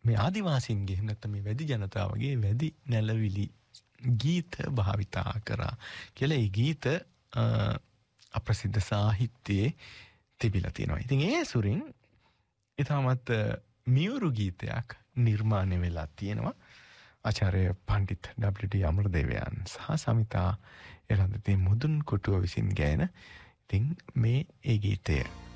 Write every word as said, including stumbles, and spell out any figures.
මේ ආදිවාසීන්ගේ එහෙම නැත්නම් මේ වැඩි ජනතාවගේ වැඩි නැලවිලි ගීත භාවිතා කරා කියලා ඒ ගීත අප්‍රසිද්ධ සාහිත්‍යයේ තිබිලා තියෙනවා. ඉතින් ඒ සුරින් ඊටමත් මියුරු ගීතයක් නිර්මාණය වෙලා තියෙනවා. ආචාර්ය පණ්ඩිත් ඩබ්ලිව්.ඩී. අමරදේවයන් සහ සමිතා එරන්දති මුදුන් කොටුව විසින් ගායන. ඉතින් මේ ඒ ගීතය